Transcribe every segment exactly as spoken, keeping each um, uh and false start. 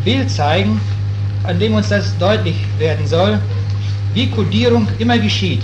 Bild zeigen, an dem uns das deutlich werden soll, wie Codierung immer geschieht.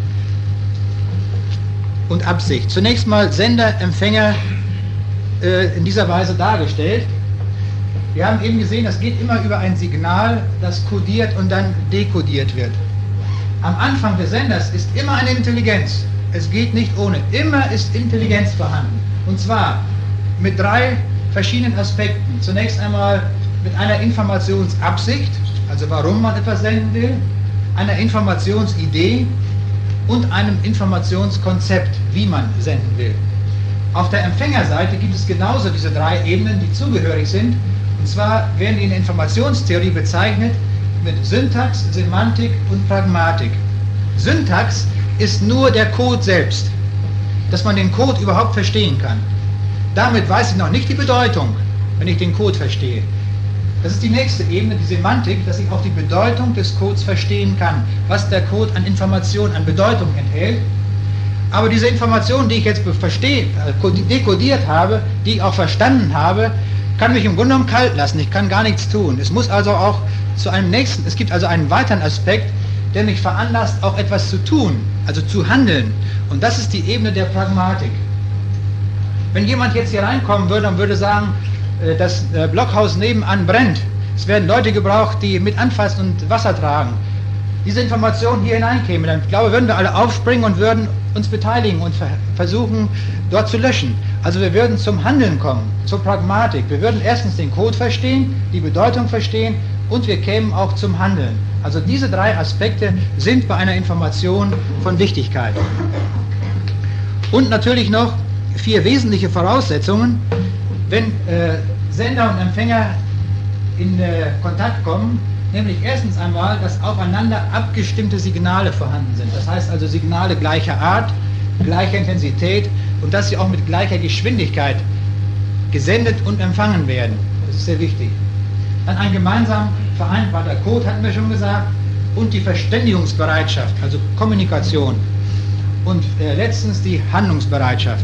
Und Absicht. Zunächst mal Sender, Empfänger äh, in dieser Weise dargestellt. Wir haben eben gesehen, das geht immer über ein Signal, das kodiert und dann dekodiert wird. Am Anfang des Senders ist immer eine Intelligenz. Es geht nicht ohne. Immer ist Intelligenz vorhanden. Und zwar mit drei verschiedenen Aspekten. Zunächst einmal mit einer Informationsabsicht, also warum man etwas senden will, einer Informationsidee und einem Informationskonzept, wie man senden will. Auf der Empfängerseite gibt es genauso diese drei Ebenen, die zugehörig sind. Und zwar werden die in der Informationstheorie bezeichnet mit Syntax, Semantik und Pragmatik. Syntax ist nur der Code selbst, dass man den Code überhaupt verstehen kann. Damit weiß ich noch nicht die Bedeutung, wenn ich den Code verstehe. Das ist die nächste Ebene, die Semantik, dass ich auch die Bedeutung des Codes verstehen kann, was der Code an Information, an Bedeutung enthält. Aber diese Information, die ich jetzt verstehe, dekodiert habe, die ich auch verstanden habe, kann mich im Grunde genommen kalt lassen. Ich kann gar nichts tun. Es muss also auch zu einem nächsten, es gibt also einen weiteren Aspekt, der mich veranlasst, auch etwas zu tun, also zu handeln. Und das ist die Ebene der Pragmatik. Wenn jemand jetzt hier reinkommen würde und würde sagen, das Blockhaus nebenan brennt, es werden Leute gebraucht, die mit anfassen und Wasser tragen, diese Information hier hineinkäme, dann glaube ich, würden wir alle aufspringen und würden uns beteiligen und versuchen, dort zu löschen. Also wir würden zum Handeln kommen, zur Pragmatik. Wir würden erstens den Code verstehen, die Bedeutung verstehen und wir kämen auch zum Handeln. Also diese drei Aspekte sind bei einer Information von Wichtigkeit. Und natürlich noch vier wesentliche Voraussetzungen, wenn äh, Sender und Empfänger in äh, Kontakt kommen, nämlich erstens einmal, dass aufeinander abgestimmte Signale vorhanden sind. Das heißt also Signale gleicher Art, gleicher Intensität und dass sie auch mit gleicher Geschwindigkeit gesendet und empfangen werden. Das ist sehr wichtig. Dann ein gemeinsam vereinbarter Code, hatten wir schon gesagt, und die Verständigungsbereitschaft, also Kommunikation. Und äh, letztens die Handlungsbereitschaft.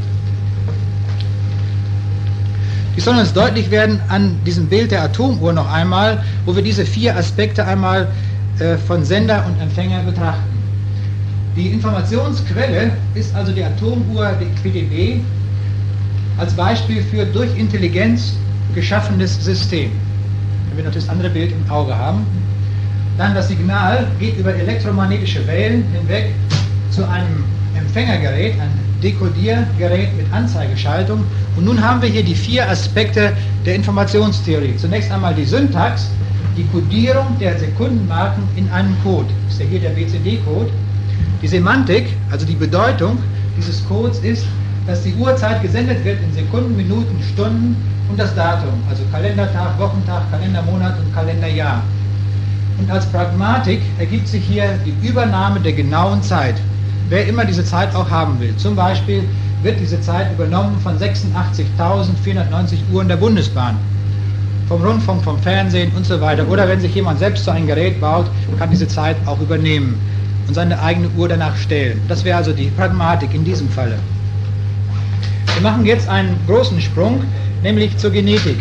Die sollen uns deutlich werden an diesem Bild der Atomuhr noch einmal, wo wir diese vier Aspekte einmal äh, von Sender und Empfänger betrachten. Die Informationsquelle ist also die Atomuhr, die P D B, als Beispiel für durch Intelligenz geschaffenes System. Wenn wir noch das andere Bild im Auge haben. Dann das Signal geht über elektromagnetische Wellen hinweg zu einem Empfängergerät, ein Dekodiergerät mit Anzeigeschaltung. Und nun haben wir hier die vier Aspekte der Informationstheorie. Zunächst einmal die Syntax, die Codierung der Sekundenmarken in einem Code. Das ist ja hier der B C D-Code. Die Semantik, also die Bedeutung dieses Codes ist, dass die Uhrzeit gesendet wird in Sekunden, Minuten, Stunden und das Datum, also Kalendertag, Wochentag, Kalendermonat und Kalenderjahr. Und als Pragmatik ergibt sich hier die Übernahme der genauen Zeit. Wer immer diese Zeit auch haben will. Zum Beispiel wird diese Zeit übernommen von sechsundachtzigtausendvierhundertneunzig Uhren der Bundesbahn, vom Rundfunk, vom Fernsehen und so weiter. Oder wenn sich jemand selbst so ein Gerät baut, kann diese Zeit auch übernehmen und seine eigene Uhr danach stellen. Das wäre also die Pragmatik in diesem Falle. Wir machen jetzt einen großen Sprung, nämlich zur Genetik.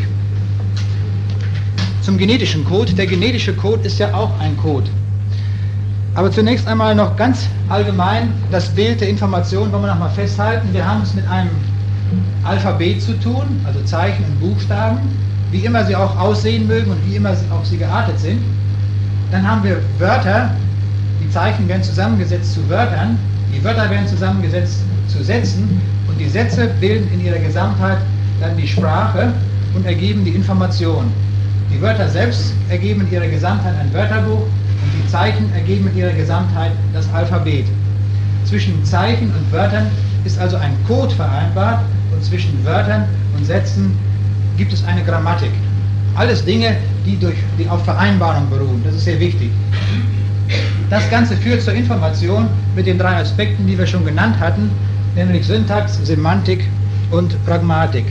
Zum genetischen Code. Der genetische Code ist ja auch ein Code. Aber zunächst einmal noch ganz allgemein das Bild der Information wollen wir noch mal festhalten. Wir haben es mit einem Alphabet zu tun, also Zeichen und Buchstaben, wie immer sie auch aussehen mögen und wie immer auch sie geartet sind. Dann haben wir Wörter, die Zeichen werden zusammengesetzt zu Wörtern, die Wörter werden zusammengesetzt zu Sätzen und die Sätze bilden in ihrer Gesamtheit dann die Sprache und ergeben die Information. Die Wörter selbst ergeben in ihrer Gesamtheit ein Wörterbuch und die Zeichen ergeben in ihrer Gesamtheit das Alphabet. Zwischen Zeichen und Wörtern ist also ein Code vereinbart und zwischen Wörtern und Sätzen gibt es eine Grammatik. Alles Dinge, die, durch, die auf Vereinbarung beruhen. Das ist sehr wichtig. Das Ganze führt zur Information mit den drei Aspekten, die wir schon genannt hatten, nämlich Syntax, Semantik und Pragmatik.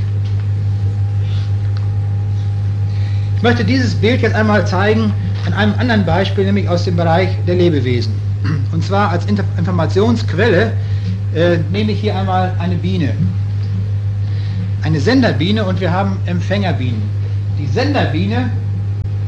Ich möchte dieses Bild jetzt einmal zeigen an einem anderen Beispiel, nämlich aus dem Bereich der Lebewesen. Und zwar als Informationsquelle äh, nehme ich hier einmal eine Biene. Eine Senderbiene und wir haben Empfängerbienen. Die Senderbiene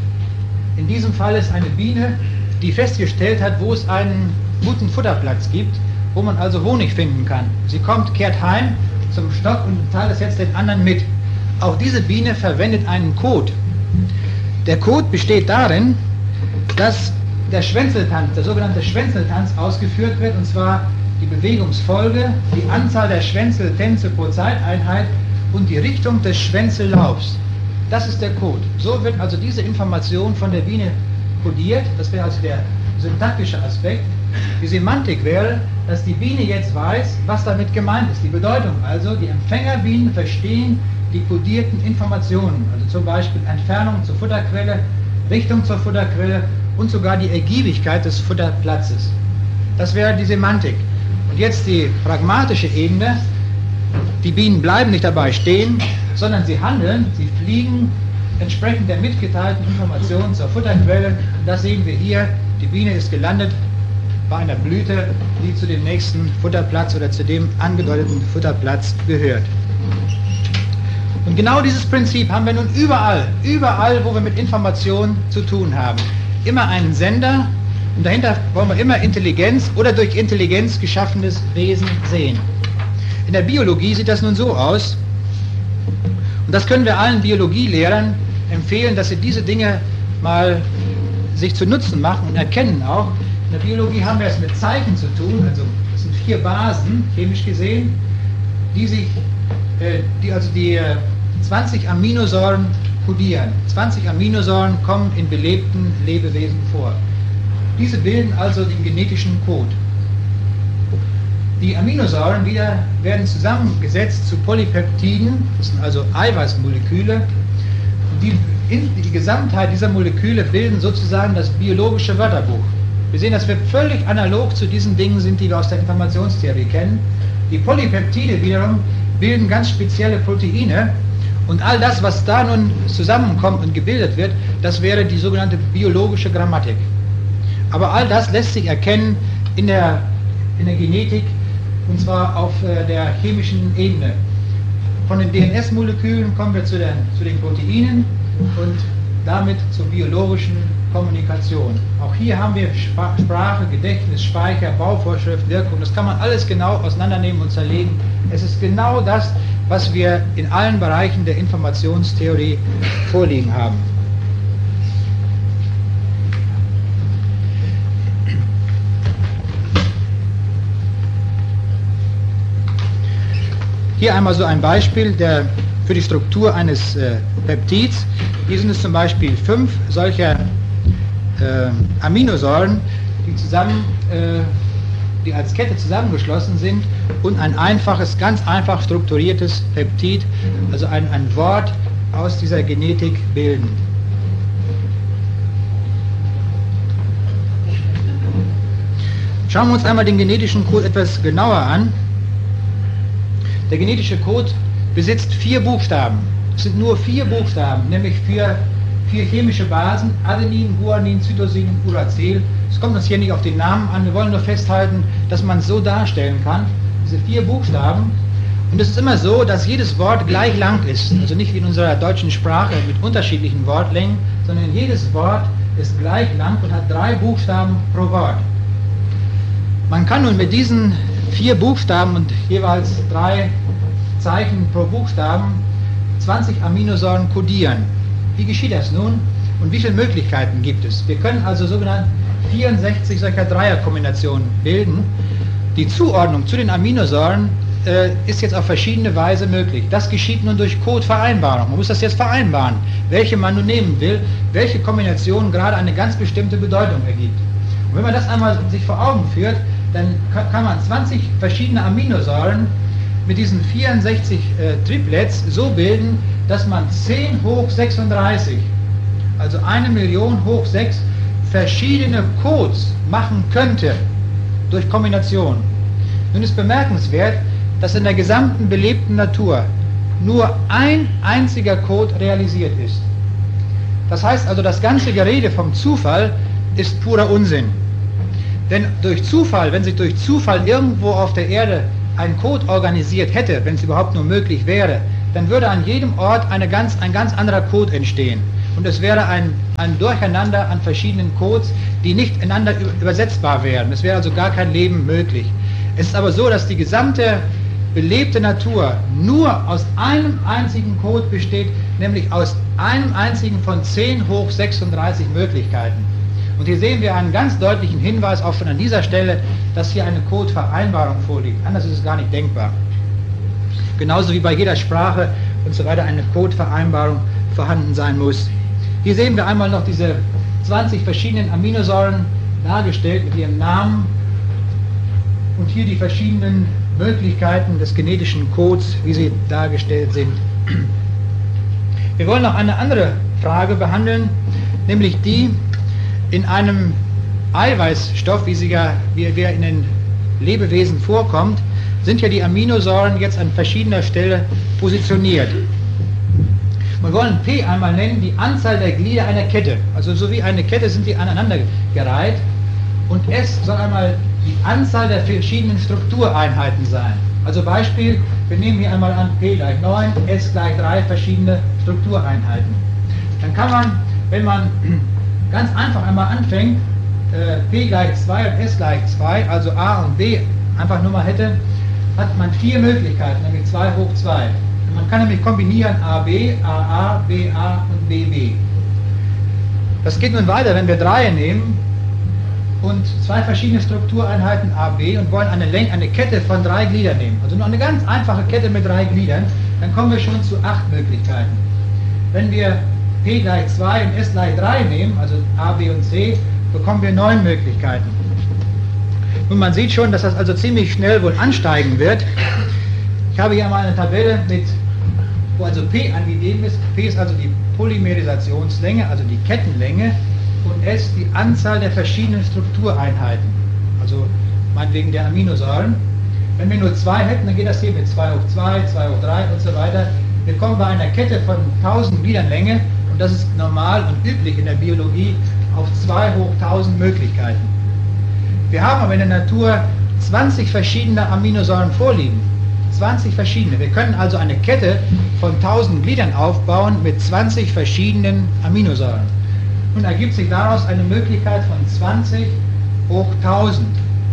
In diesem Fall ist eine Biene, die festgestellt hat, wo es einen guten Futterplatz gibt, wo man also Honig finden kann. Sie kommt, kehrt heim zum Stock und teilt es jetzt den anderen mit. Auch diese Biene verwendet einen Code. Der Code besteht darin, dass der Schwänzeltanz, der sogenannte Schwänzeltanz ausgeführt wird, und zwar die Bewegungsfolge, die Anzahl der Schwänzeltänze pro Zeiteinheit und die Richtung des Schwänzellaufs. Das ist der Code. So wird also diese Information von der Biene kodiert. Das wäre also der syntaktische Aspekt. Die Semantik wäre, dass die Biene jetzt weiß, was damit gemeint ist. Die Bedeutung also, die Empfängerbienen verstehen die kodierten Informationen, also zum Beispiel Entfernung zur Futterquelle, Richtung zur Futterquelle und sogar die Ergiebigkeit des Futterplatzes. Das wäre die Semantik. Und jetzt die pragmatische Ebene. Die Bienen bleiben nicht dabei stehen, sondern sie handeln, sie fliegen entsprechend der mitgeteilten Informationen zur Futterquelle. Und das sehen wir hier. Die Biene ist gelandet bei einer Blüte, die zu dem nächsten Futterplatz oder zu dem angedeuteten Futterplatz gehört. Und genau dieses Prinzip haben wir nun überall, überall, wo wir mit Informationen zu tun haben. Immer einen Sender und dahinter wollen wir immer Intelligenz oder durch Intelligenz geschaffenes Wesen sehen. In der Biologie sieht das nun so aus, und das können wir allen Biologielehrern empfehlen, dass sie diese Dinge mal sich zu Nutzen machen und erkennen auch. In der Biologie haben wir es mit Zeichen zu tun, also es sind vier Basen, chemisch gesehen, die sich, äh, die also die äh, zwanzig Aminosäuren kodieren. zwanzig Aminosäuren kommen in belebten Lebewesen vor. Diese bilden also den genetischen Code. Die Aminosäuren wieder werden zusammengesetzt zu Polypeptiden, das sind also Eiweißmoleküle. Die, in, die Gesamtheit dieser Moleküle bilden sozusagen das biologische Wörterbuch. Wir sehen, dass wir völlig analog zu diesen Dingen sind, die wir aus der Informationstheorie kennen. Die Polypeptide wiederum bilden ganz spezielle Proteine, und all das, was da nun zusammenkommt und gebildet wird, das wäre die sogenannte biologische Grammatik. Aber all das lässt sich erkennen in der, in der Genetik, und zwar auf äh, der chemischen Ebene. Von den D N S-Molekülen kommen wir zu, der, zu den Proteinen und damit zur biologischen Kommunikation. Auch hier haben wir Sprache, Gedächtnis, Speicher, Bauvorschrift, Wirkung. Das kann man alles genau auseinandernehmen und zerlegen. Es ist genau das, was wir in allen Bereichen der Informationstheorie vorliegen haben. Hier einmal so ein Beispiel der, für die Struktur eines äh, Peptids. Hier sind es zum Beispiel fünf solcher äh, Aminosäuren, die zusammen, äh, die als Kette zusammengeschlossen sind und ein einfaches, ganz einfach strukturiertes Peptid, also ein, ein Wort aus dieser Genetik bilden. Schauen wir uns einmal den genetischen Code etwas genauer an. Der genetische Code besitzt vier Buchstaben. Es sind nur vier Buchstaben, nämlich für vier chemische Basen: Adenin, Guanin, Cytosin und Uracil. Es kommt uns hier nicht auf den Namen an, wir wollen nur festhalten, dass man es so darstellen kann. Diese vier Buchstaben. Und es ist immer so, dass jedes Wort gleich lang ist. Also nicht wie in unserer deutschen Sprache mit unterschiedlichen Wortlängen, sondern jedes Wort ist gleich lang und hat drei Buchstaben pro Wort. Man kann nun mit diesen vier Buchstaben und jeweils drei Zeichen pro Buchstaben zwanzig Aminosäuren kodieren. Wie geschieht das nun und wie viele Möglichkeiten gibt es? Wir können also sogenannte vierundsechzig solcher Dreierkombinationen bilden. Die Zuordnung zu den Aminosäuren äh, ist jetzt auf verschiedene Weise möglich. Das geschieht nun durch Codevereinbarung. Man muss das jetzt vereinbaren, welche man nun nehmen will, welche Kombination gerade eine ganz bestimmte Bedeutung ergibt. Und wenn man das einmal sich vor Augen führt, dann kann man zwanzig verschiedene Aminosäuren mit diesen vierundsechzig äh, Triplets so bilden, dass man zehn hoch sechsunddreißig, also eine Million hoch sechs, verschiedene Codes machen könnte durch Kombination. Nun ist bemerkenswert, dass in der gesamten belebten Natur nur ein einziger Code realisiert ist. Das heißt also, das ganze Gerede vom Zufall ist purer Unsinn. Denn durch Zufall, wenn sich durch Zufall irgendwo auf der Erde ein Code organisiert hätte, wenn es überhaupt nur möglich wäre, dann würde an jedem Ort eine ganz, ein ganz anderer Code entstehen. und es wäre ein, ein Durcheinander an verschiedenen Codes, die nicht ineinander übersetzbar wären. Es wäre also gar kein Leben möglich. Es ist aber so, dass die gesamte belebte Natur nur aus einem einzigen Code besteht, nämlich aus einem einzigen von zehn hoch sechsunddreißig Möglichkeiten. Und hier sehen wir einen ganz deutlichen Hinweis auch schon an dieser Stelle, dass hier eine Codevereinbarung vorliegt. Anders ist es gar nicht denkbar. Genauso wie bei jeder Sprache und so weiter eine Codevereinbarung vorhanden sein muss. Hier sehen wir einmal noch diese zwanzig verschiedenen Aminosäuren dargestellt mit ihrem Namen und hier die verschiedenen Möglichkeiten des genetischen Codes, wie sie dargestellt sind. Wir wollen noch eine andere Frage behandeln, nämlich die, in einem Eiweißstoff, wie sie ja wie er in den Lebewesen vorkommt, sind ja die Aminosäuren jetzt an verschiedener Stelle positioniert. Wir wollen P einmal nennen, die Anzahl der Glieder einer Kette. Also so wie eine Kette sind die aneinandergereiht. Und S soll einmal die Anzahl der verschiedenen Struktureinheiten sein. Also Beispiel, wir nehmen hier einmal an P gleich neun, S gleich drei verschiedene Struktureinheiten. Dann kann man, wenn man ganz einfach einmal anfängt, äh, P gleich zwei und S gleich zwei, also A und B einfach nur mal hätte, hat man vier Möglichkeiten, nämlich zwei hoch zwei. Man kann nämlich kombinieren A B, A A, B A und B B. Das geht nun weiter, wenn wir drei nehmen und zwei verschiedene Struktureinheiten A B und wollen eine, Länge, eine Kette von drei Gliedern nehmen, also nur eine ganz einfache Kette mit drei Gliedern, dann kommen wir schon zu acht Möglichkeiten. Wenn wir P gleich zwei und S gleich drei nehmen, also A, B und C, bekommen wir neun Möglichkeiten. Und man sieht schon, dass das also ziemlich schnell wohl ansteigen wird. Ich habe hier mal eine Tabelle, mit, wo also P angegeben ist. P ist also die Polymerisationslänge, also die Kettenlänge, und S die Anzahl der verschiedenen Struktureinheiten, also meinetwegen der Aminosäuren. Wenn wir nur zwei hätten, dann geht das hier mit zwei hoch zwei, zwei hoch drei und so weiter. Wir kommen bei einer Kette von tausend Gliedern Länge, und das ist normal und üblich in der Biologie, auf zwei hoch tausend Möglichkeiten. Wir haben aber in der Natur zwanzig verschiedene Aminosäuren vorliegen. zwanzig verschiedene. Wir können also eine Kette von tausend Gliedern aufbauen mit zwanzig verschiedenen Aminosäuren. Nun ergibt sich daraus eine Möglichkeit von zwanzig hoch tausend.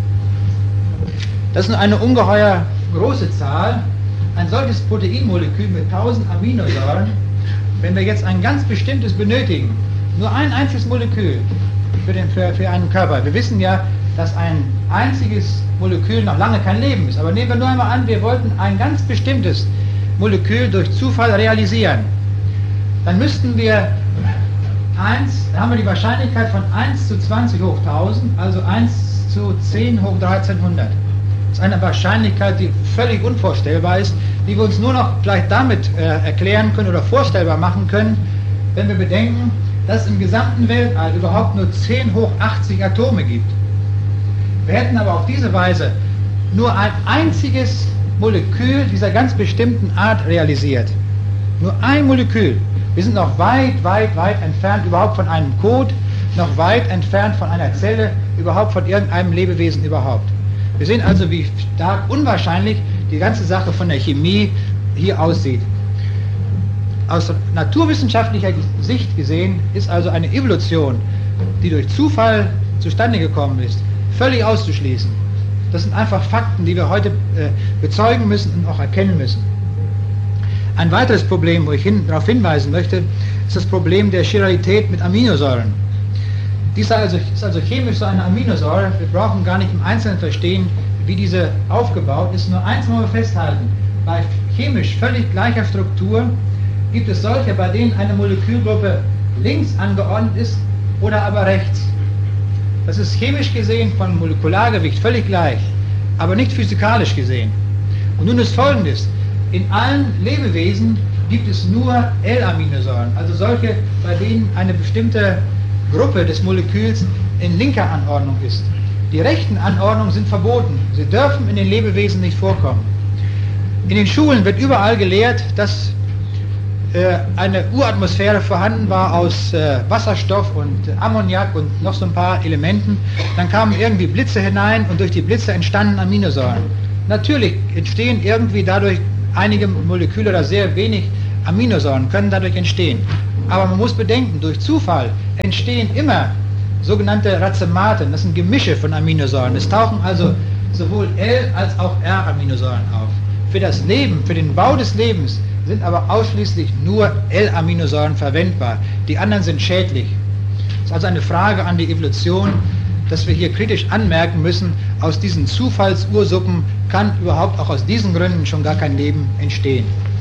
Das ist eine ungeheuer große Zahl. Ein solches Proteinmolekül mit tausend Aminosäuren, wenn wir jetzt ein ganz bestimmtes benötigen, nur ein einziges Molekül für, den, für, für einen Körper. Wir wissen ja, dass ein einziges Molekül noch lange kein Leben ist. Aber nehmen wir nur einmal an, wir wollten ein ganz bestimmtes Molekül durch Zufall realisieren. Dann müssten wir eins, da haben wir die Wahrscheinlichkeit von eins zu zwanzig hoch tausend, also eins zu zehn hoch dreizehnhundert. Das ist eine Wahrscheinlichkeit, die völlig unvorstellbar ist, die wir uns nur noch vielleicht damit äh, erklären können oder vorstellbar machen können, wenn wir bedenken, dass es im gesamten Weltall überhaupt nur zehn hoch achtzig Atome gibt. Wir hätten aber auf diese Weise nur ein einziges Molekül dieser ganz bestimmten Art realisiert. Nur ein Molekül. Wir sind noch weit, weit, weit entfernt überhaupt von einem Code, noch weit entfernt von einer Zelle, überhaupt von irgendeinem Lebewesen überhaupt. Wir sehen also, wie stark unwahrscheinlich die ganze Sache von der Chemie hier aussieht. Aus naturwissenschaftlicher Sicht gesehen ist also eine Evolution, die durch Zufall zustande gekommen ist, völlig auszuschließen. Das sind einfach Fakten, die wir heute äh, bezeugen müssen und auch erkennen müssen. Ein weiteres Problem, wo ich hin, darauf hinweisen möchte, ist das Problem der Chiralität mit Aminosäuren. Dies also, ist also chemisch so eine Aminosäure. Wir brauchen gar nicht im Einzelnen verstehen, wie diese aufgebaut ist. Nur eins wollen wir festhalten. Bei chemisch völlig gleicher Struktur gibt es solche, bei denen eine Molekülgruppe links angeordnet ist oder aber rechts. Das ist chemisch gesehen von Molekulargewicht völlig gleich, aber nicht physikalisch gesehen. Und nun ist Folgendes: In allen Lebewesen gibt es nur L-Aminosäuren, also solche, bei denen eine bestimmte Gruppe des Moleküls in linker Anordnung ist. Die rechten Anordnungen sind verboten. Sie dürfen in den Lebewesen nicht vorkommen. In den Schulen wird überall gelehrt, dass äh, eine Uratmosphäre vorhanden war aus äh, Wasserstoff und Ammoniak und noch so ein paar Elementen. Dann kamen irgendwie Blitze hinein und durch die Blitze entstanden Aminosäuren. Natürlich entstehen irgendwie dadurch einige Moleküle oder sehr wenig Aminosäuren können dadurch entstehen. Aber man muss bedenken, durch Zufall entstehen immer sogenannte Racematen, das sind Gemische von Aminosäuren. Es tauchen also sowohl L- als auch R-Aminosäuren auf. Für das Leben, für den Bau des Lebens sind aber ausschließlich nur L-Aminosäuren verwendbar. Die anderen sind schädlich. Das ist also eine Frage an die Evolution, dass wir hier kritisch anmerken müssen, aus diesen Zufallsursuppen kann überhaupt auch aus diesen Gründen schon gar kein Leben entstehen.